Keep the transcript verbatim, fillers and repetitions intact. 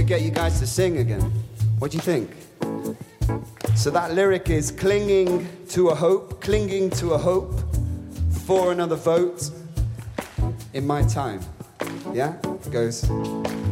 get you guys to sing again. What do you think? So that lyric is clinging to a hope, clinging to a hope for another vote in my time. Yeah? It goes...